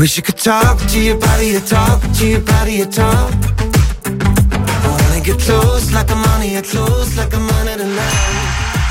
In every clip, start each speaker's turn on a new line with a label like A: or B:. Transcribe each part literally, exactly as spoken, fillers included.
A: wish I could talk to your body, talk to your body, talk. I wanna get close like I'm on your close, like I'm on it tonight.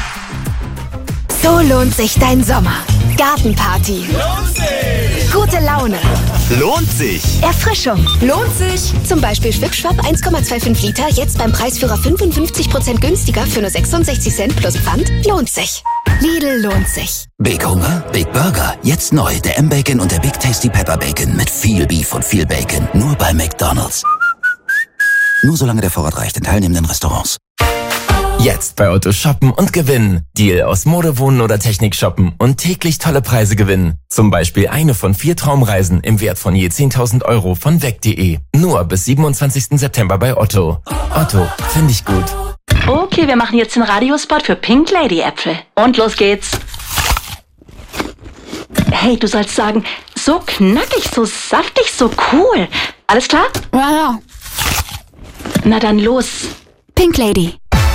B: So lohnt sich dein Sommer. Gartenparty.
C: Lohnt sich.
B: Gute Laune.
C: Lohnt sich.
B: Erfrischung. Lohnt sich. Zum Beispiel Schwipschwapp eins Komma fünfundzwanzig Liter, jetzt beim Preisführer fünfundfünfzig Prozent günstiger für nur sechsundsechzig Cent plus Pfand. Lohnt sich. Lidl lohnt sich.
D: Big Hunger? Big Burger. Jetzt neu. Der M-Bacon und der Big Tasty Pepper Bacon mit viel Beef und viel Bacon. Nur bei McDonald's. Nur solange der Vorrat reicht in teilnehmenden Restaurants.
E: Jetzt bei Otto shoppen und gewinnen. Deal aus Mode, Wohnen oder Technik shoppen und täglich tolle Preise gewinnen. Zum Beispiel eine von vier Traumreisen im Wert von je zehntausend Euro von weg punkt de. Nur bis siebenundzwanzigsten September bei Otto. Otto, finde ich gut.
F: Okay, wir machen jetzt den Radiospot für Pink Lady Äpfel. Und los geht's. Hey, du sollst sagen, so knackig, so saftig, so cool. Alles klar?
B: Ja, ja.
F: Na dann los.
B: Pink Lady.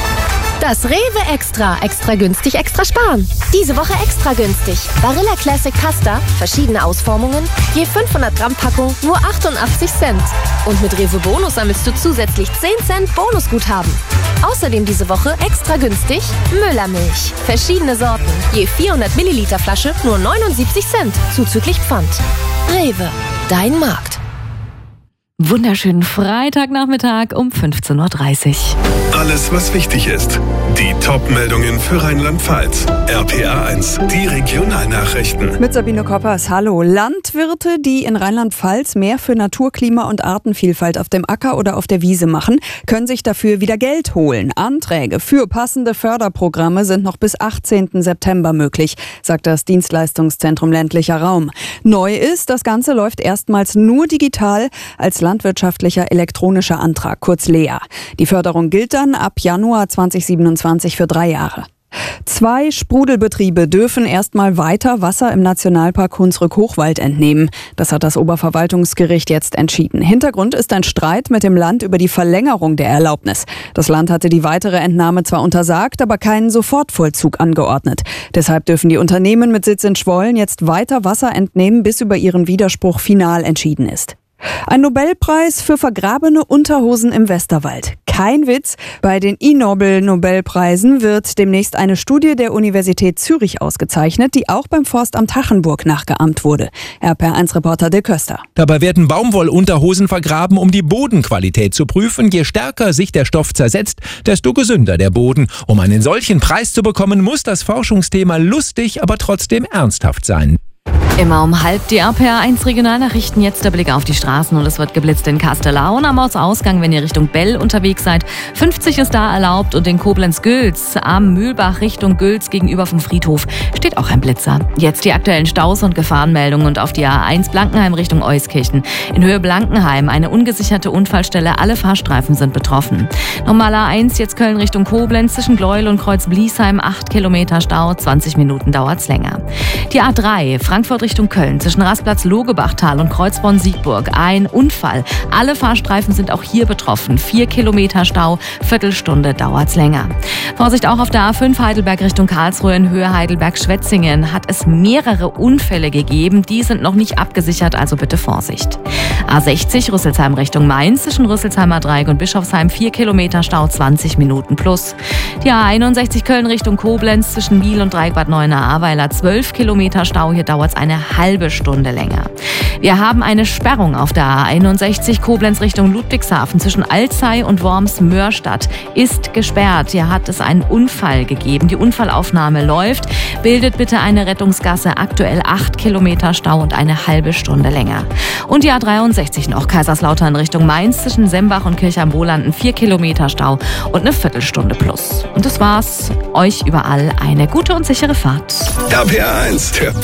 G: Das Rewe Extra. Extra günstig, extra sparen. Diese Woche extra günstig. Barilla Classic Pasta, verschiedene Ausformungen, je fünfhundert Gramm Packung, nur achtundachtzig Cent. Und mit Rewe Bonus sammelst du zusätzlich zehn Cent Bonusguthaben. Außerdem diese Woche extra günstig Müllermilch. Verschiedene Sorten, je vierhundert Milliliter Flasche, nur neunundsiebzig Cent, zuzüglich Pfand. Rewe, dein Markt.
H: Wunderschönen Freitagnachmittag um fünfzehn Uhr dreißig.
I: Alles, was wichtig ist. Die Top-Meldungen für Rheinland-Pfalz. R P A eins, die Regionalnachrichten.
J: Mit Sabine Koppers, hallo. Landwirte, die in Rheinland-Pfalz mehr für Natur, Klima und Artenvielfalt auf dem Acker oder auf der Wiese machen, können sich dafür wieder Geld holen. Anträge für passende Förderprogramme sind noch bis achtzehnten September möglich, sagt das Dienstleistungszentrum ländlicher Raum. Neu ist, das Ganze läuft erstmals nur digital als landwirtschaftlicher elektronischer Antrag, kurz L E A. Die Förderung gilt dann ab Januar zweitausendsiebenundzwanzig für drei Jahre. Zwei Sprudelbetriebe dürfen erstmal weiter Wasser im Nationalpark Hunsrück-Hochwald entnehmen. Das hat das Oberverwaltungsgericht jetzt entschieden. Hintergrund ist ein Streit mit dem Land über die Verlängerung der Erlaubnis. Das Land hatte die weitere Entnahme zwar untersagt, aber keinen Sofortvollzug angeordnet. Deshalb dürfen die Unternehmen mit Sitz in Schwollen jetzt weiter Wasser entnehmen, bis über ihren Widerspruch final entschieden ist. Ein Nobelpreis für vergrabene Unterhosen im Westerwald. Kein Witz, bei den I-Nobel-Nobelpreisen wird demnächst eine Studie der Universität Zürich ausgezeichnet, die auch beim Forstamt Hachenburg nachgeahmt wurde. R P R eins Reporter Dirk Köster.
K: Dabei werden Baumwollunterhosen vergraben, um die Bodenqualität zu prüfen. Je stärker sich der Stoff zersetzt, desto gesünder der Boden. Um einen solchen Preis zu bekommen, muss das Forschungsthema lustig, aber trotzdem ernsthaft sein.
H: Immer um halb die R P R eins Regionalnachrichten. Jetzt der Blick auf die Straßen und es wird geblitzt in Kastelau und am Ortsausgang, wenn ihr Richtung Bell unterwegs seid. fünfzig ist da erlaubt und in Koblenz-Gülz am Mühlbach Richtung Gülz gegenüber vom Friedhof steht auch ein Blitzer. Jetzt die aktuellen Staus und Gefahrenmeldungen und auf die A eins Blankenheim Richtung Euskirchen. In Höhe Blankenheim eine ungesicherte Unfallstelle. Alle Fahrstreifen sind betroffen. Normal A eins jetzt Köln Richtung Koblenz zwischen Gleuel und Kreuz-Bliesheim. acht Kilometer Stau, zwanzig Minuten dauert's länger. Die A drei Frankfurt Richtung Köln zwischen Rastplatz Logebachtal und Kreuzborn-Siegburg. Ein Unfall. Alle Fahrstreifen sind auch hier betroffen. Vier Kilometer Stau, Viertelstunde dauert's länger. Vorsicht auch auf der A fünf Heidelberg Richtung Karlsruhe in Höhe Heidelberg-Schwetzingen hat es mehrere Unfälle gegeben. Die sind noch nicht abgesichert, also bitte Vorsicht. A sechzig Rüsselsheim Richtung Mainz zwischen Rüsselsheimer Dreieck und Bischofsheim. Vier Kilometer Stau, zwanzig Minuten plus. Die A einundsechzig Köln Richtung Koblenz zwischen Biel und Dreieck Bad Neuenahr-Ahrweiler. zwölf Kilometer Stau, hier dauert's eine halbe Stunde länger. Wir haben eine Sperrung auf der A einundsechzig Koblenz Richtung Ludwigshafen zwischen Alzey und Worms-Mörstadt ist gesperrt. Hier hat es einen Unfall gegeben. Die Unfallaufnahme läuft. Bildet bitte eine Rettungsgasse. Aktuell acht Kilometer Stau und eine halbe Stunde länger. Und die A dreiundsechzig noch Kaiserslautern Richtung Mainz zwischen Sembach und Kirch am Bolanden. vier Kilometer Stau und eine Viertelstunde plus. Und das war's. Euch überall eine gute und sichere Fahrt.
I: R P R eins, der